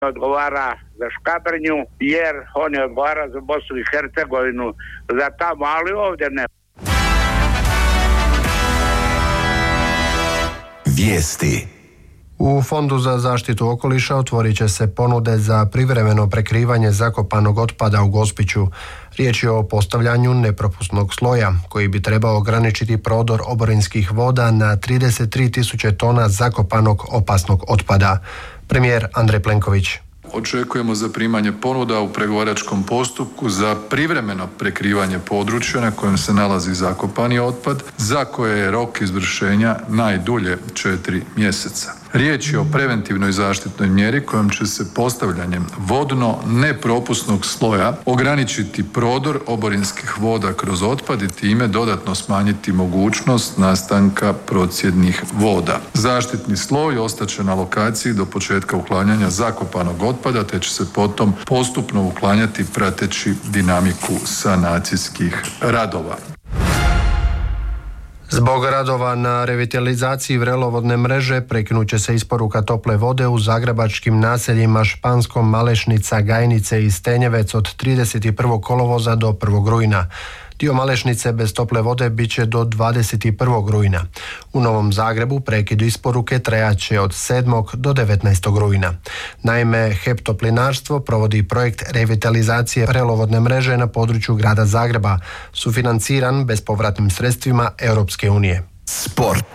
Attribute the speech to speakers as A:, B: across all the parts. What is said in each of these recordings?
A: odgovara za Škabrnju, jer on je odgovara za Bosnu i Hercegovinu, za tamo, ali ovdje ne.
B: Vijesti.
C: U Fondu za zaštitu okoliša otvorit će se ponude za privremeno prekrivanje zakopanog otpada u Gospiću. Riječ je o postavljanju nepropusnog sloja koji bi trebao ograničiti prodor oborinskih voda na 33.000 tona zakopanog opasnog otpada. Premijer Andrej Plenković.
D: Očekujemo zaprimanje ponuda u pregovaračkom postupku za privremeno prekrivanje područja na kojem se nalazi zakopani otpad, za koje je rok izvršenja najdulje 4 mjeseca. Riječ je o preventivnoj zaštitnoj mjeri kojom će se postavljanjem vodno nepropusnog sloja ograničiti prodor oborinskih voda kroz otpad i time dodatno smanjiti mogućnost nastanka procjednih voda. Zaštitni sloj ostaće na lokaciji do početka uklanjanja zakopanog otpada, te će se potom postupno uklanjati prateći dinamiku sanacijskih radova.
C: Zbog radova na revitalizaciji vrelovodne mreže prekinut će se isporuka tople vode u zagrebačkim naseljima Španskom, Malešnica, Gajnice i Stenjevec od 31. kolovoza do 1. rujna. Dio Malešnice bez tople vode bit će do 21. rujna. U Novom Zagrebu prekid isporuke trajaće od 7. do 19. rujna. Naime, HEP Toplinarstvo provodi projekt revitalizacije vrelovodne mreže na području grada Zagreba, sufinanciran bespovratnim sredstvima Europske unije.
B: Sport.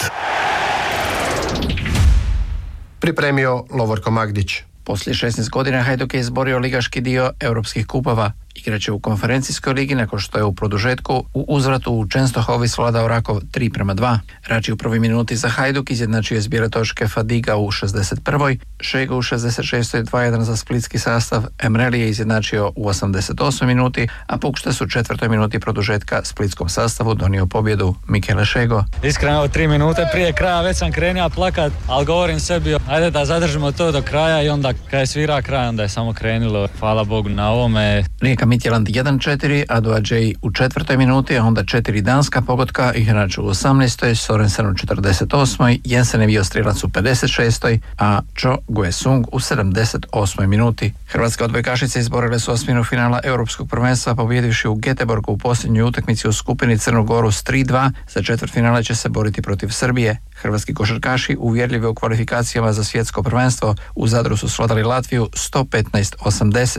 C: Pripremio Lovorko Magdić.
E: Poslije 16 godina Hajduk je izborio ligaški dio europskih kupova. Igraće u konferencijskoj ligi nakon što je u produžetku u uzvratu u Čenstohovi svladao Rakov 3:2. Rači u prvoj minuti za Hajduk izjednačio je zbire točke Fadiga u 61. Šego u 66. 2:1 za splitski sastav. Emreli je izjednačio u 88. minuti, a Pukštas u 4. minuti produžetka splitskom sastavu donio pobjedu Mikele Šego.
F: Iskreno 3 minute prije kraja već sam krenuo plakat, ali govorim sebi ajde da zadržimo to do kraja i onda kad je svira kraj onda je samo krenulo. Hvala Bogu na ovome.
E: Rijeka Midtjylland 1:4, Ado Adžej u 4. minuti, a onda 4 danska pogotka, igrač u 18. Sorensen u 48. Jensen je bio strelac u 56. a Cho Guesung u 78. minuti. Hrvatske odbojkašice izborile su osminu finala Europskog prvenstva pobjedivši u Göteborgu u posljednjoj utakmici u skupini Crnu Goru s 3:2. Za četvrtfinale će se boriti protiv Srbije. Hrvatski košarkaši uvjerljivi u kvalifikacijama za svjetsko prvenstvo u Zadru su svladali Latviju 115-80.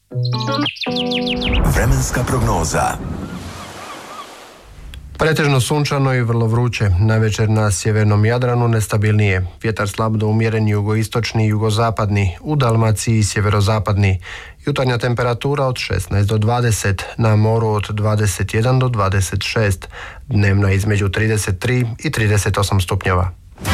B: Vremenska prognoza.
C: Pretežno sunčano i vrlo vruće. Navečer na sjevernom Jadranu nestabilnije. Vjetar slab do umjeren jugoistočni i jugozapadni. U Dalmaciji sjeverozapadni. Jutarnja temperatura od 16 do 20. Na moru od 21 do 26. Dnevna između 33 i 38 stupnjeva.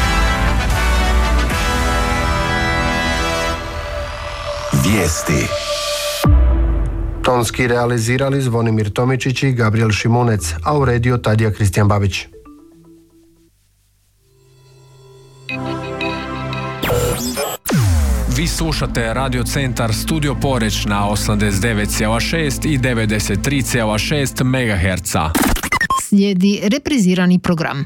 B: Vijesti.
C: Tonski realizirali Zvonimir Tomičić i Gabriel Šimunec, a uredio Tadija Kristijan Babić.
G: Vi slušate Radio Centar Studio Poreć na 89,6 i 93,6 MHz.
H: Slijedi reprizirani program.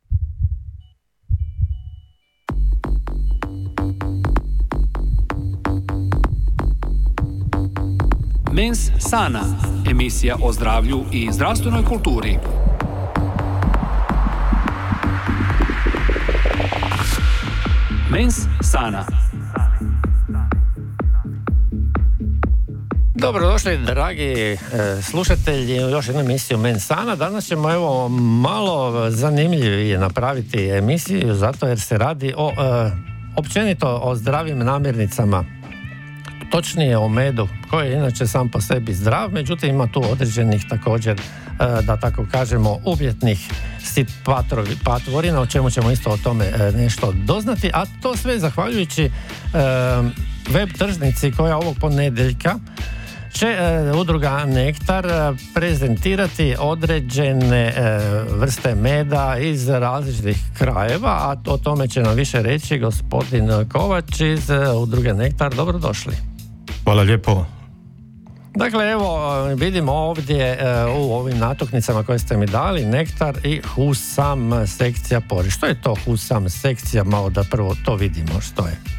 I: Mens Sana, emisija o zdravlju i zdravstvenoj kulturi. Mens Sana.
J: Dobrodošli, dragi slušatelji, u još jednu emisiju Mens Sana. Danas ćemo evo malo zanimljivije napraviti emisiju, zato jer se radi o općenito o zdravim namirnicama. Točnije o medu, koji je inače sam po sebi zdrav, međutim ima tu određenih također, da tako kažemo, uvjetnih patvorina, o čemu ćemo isto o tome nešto doznati, a to sve zahvaljujući web tržnici koja ovog ponedjeljka će udruga Nektar prezentirati određene vrste meda iz različitih krajeva, a o tome će nam više reći gospodin Kovač iz udruge Nektar. Dobrodošli.
K: Hvala lijepo.
J: Dakle, evo, vidimo ovdje u ovim natuknicama koje ste mi dali, Nektar i Husam sekcija Poreć. Što je to Husam sekcija? Malo da prvo to vidimo što je.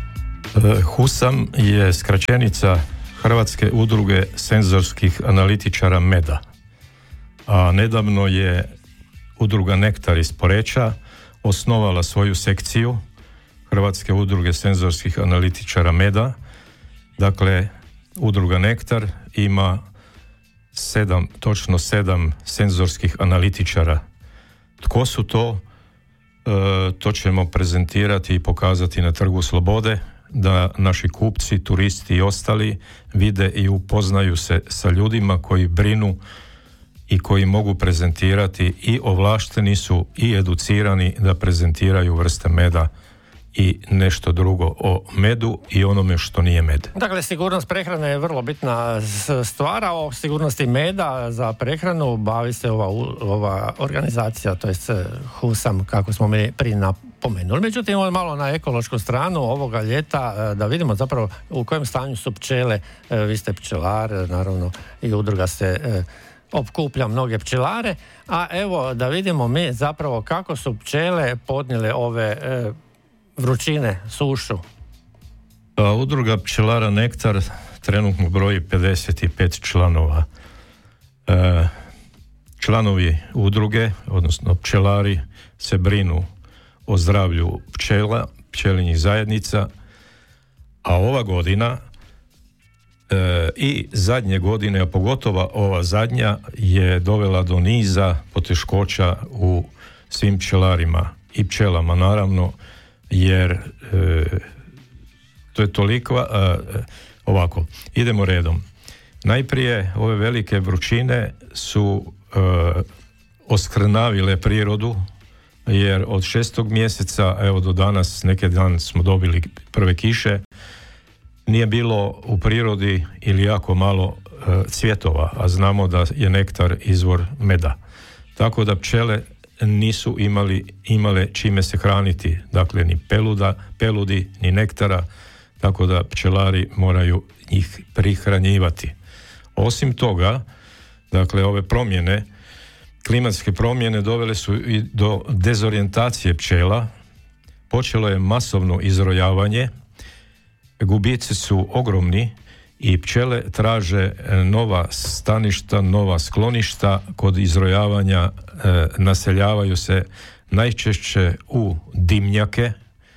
K: HUSAM je skraćenica Hrvatske udruge senzorskih analitičara MEDA. A nedavno je udruga Nektar iz Poreča osnovala svoju sekciju Hrvatske udruge senzorskih analitičara MEDA. Dakle, udruga Nektar ima točno 7 senzorskih analitičara. Tko su to? To ćemo prezentirati i pokazati na Trgu Slobode, da naši kupci, turisti i ostali vide i upoznaju se sa ljudima koji brinu i koji mogu prezentirati i ovlašteni su i educirani da prezentiraju vrste meda i nešto drugo o medu i onome što nije med.
J: Dakle, sigurnost prehrane je vrlo bitna stvar, a o sigurnosti meda za prehranu bavi se ova organizacija, to je HUSAM, kako smo mi prije napomenuli. Međutim, malo na ekološku stranu ovoga ljeta, da vidimo zapravo u kojem stanju su pčele. Vi ste pčelar, naravno, i udruga se okuplja mnoge pčelare, a evo da vidimo mi zapravo kako su pčele podnijele ove vrućine, sušu.
K: Udruga pčelara Nektar trenutno broji 55 članova. Članovi udruge, odnosno pčelari, se brinu o zdravlju pčela, pčelinjih zajednica, a ova godina i zadnje godine, a pogotovo ova zadnja, je dovela do niza poteškoća u svim pčelarima i pčelama, naravno, jer to je toliko ovako, idemo redom. Najprije ove velike vrućine su oskrnavile prirodu, jer od 6. mjeseca evo do danas, neki dan smo dobili prve kiše, nije bilo u prirodi ili jako malo cvjetova, a znamo da je nektar izvor meda. Tako da pčele nisu imale čime se hraniti, dakle ni peludi, ni nektara, tako da pčelari moraju ih prihranjivati. Osim toga, dakle, ove promjene, klimatske promjene dovele su i do dezorijentacije pčela, počelo je masovno izrojavanje, gubici su ogromni i pčele traže nova staništa, nova skloništa. Kod izrojavanja naseljavaju se najčešće u dimnjake.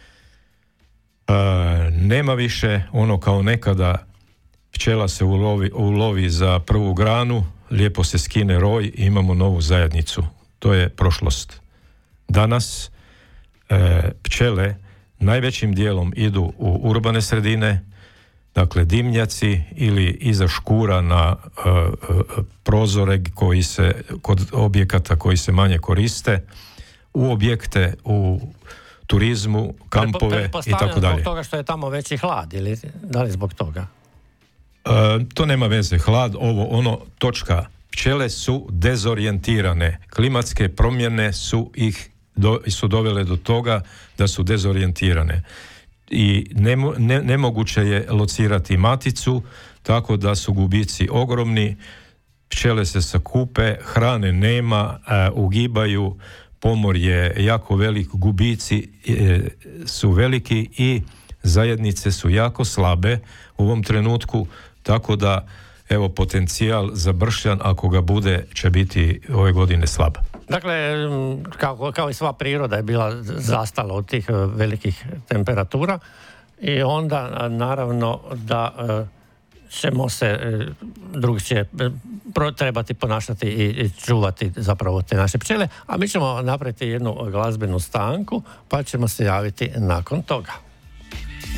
K: Nema više ono kao nekada, pčela se ulovi za prvu granu, lijepo se skine roj i imamo novu zajednicu. To je prošlost. Danas pčele najvećim dijelom idu u urbane sredine, dakle dimnjaci ili iza škura na prozore koji se, kod objekata koji se manje koriste, u objekte, u turizmu, kampove i tako dalje.
J: Zbog toga što je tamo veći hlad, ili da li zbog toga?
K: To nema veze, hlad, točka. Pčele su dezorijentirane. Klimatske promjene su dovele do toga da su dezorijentirane. I nemoguće je locirati maticu, tako da su gubici ogromni, pčele se sakupe, hrane nema, ugibaju, pomor je jako velik, gubici su veliki i zajednice su jako slabe u ovom trenutku, tako da evo potencijal za bršljan, ako ga bude, će biti ove godine slab.
J: Dakle, kao i sva priroda je bila zastala od tih velikih temperatura i onda naravno da ćemo se drugčije trebati ponašati i čuvati zapravo te naše pčele, a mi ćemo napraviti jednu glazbenu stanku pa ćemo se javiti nakon toga.